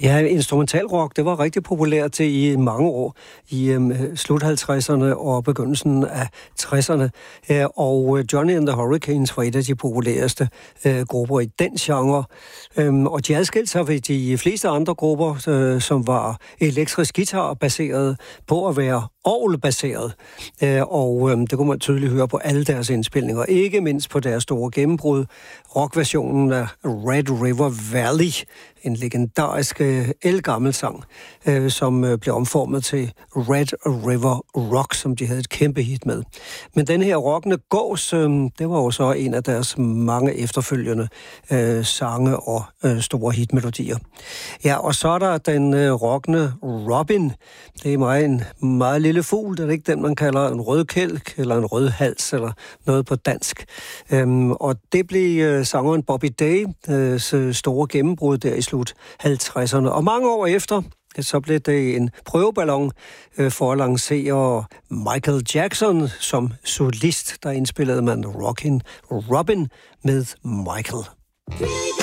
Ja, instrumentalrock, det var rigtig populært i mange år, i slut 50'erne og begyndelsen af 60'erne. Og Johnny and the Hurricanes var et af de populæreste grupper i den genre. Og de adskilte sig ved de fleste andre grupper, som var elektrisk guitar baseret på at være orgelbaseret. Og det kunne man tydeligt høre på alle deres indspilninger, ikke mindst på deres store gennembrud. Rockversionen af Red River Valley, en legendarisk ældgammel sang, som blev omformet til Red River Rock, som de havde et kæmpe hit med. Men den her rockende gås, det var jo så en af deres mange efterfølgende sange og store hitmelodier. Ja, og så er der den rockende Robin. Det er en meget lille fugl, det er ikke den, man kalder en rødkælk, eller en rødhals, eller noget på dansk. Og det blev sangeren Bobby Days store gennembrud der i slut 50'erne. Og mange år efter, så blev det en prøveballon for at lancere Michael Jackson som solist. Der indspillede man Rockin' Robin med Michael.